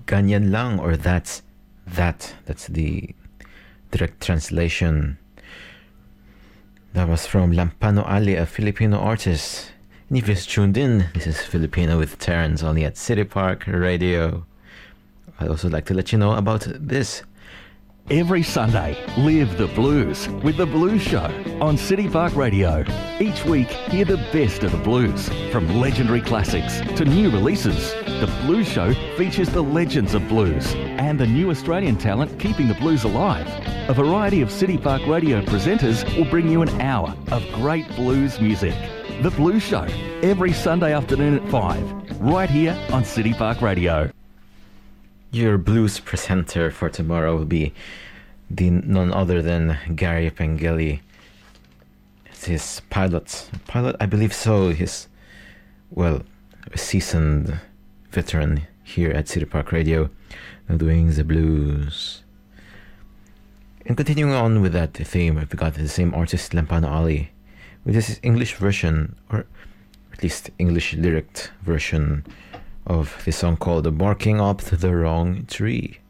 Ganyan lang, or that's that. That's the direct translation. That was from Lampano Ali, a Filipino artist. And if you just tuned in, this is Filipino with Terrence, only at City Park Radio. I'd also like to let you know about this. Every Sunday, live the blues with The Blues Show on City Park Radio. Each week, hear the best of the blues, from legendary classics to new releases. The Blues Show features the legends of blues and the new Australian talent keeping the blues alive. A variety of City Park Radio presenters will bring you an hour of great blues music. The Blues Show, every Sunday afternoon at 5, right here on City Park Radio. Your blues presenter for tomorrow will be none other than Gary Pengelly. It's his pilot, I believe so. He's, well, a seasoned veteran here at City Park Radio, doing the blues. And continuing on with that theme, we've got the same artist, Lampano Ali, with his English version, or at least English lyric version, of the song called Barking Up the Wrong Tree.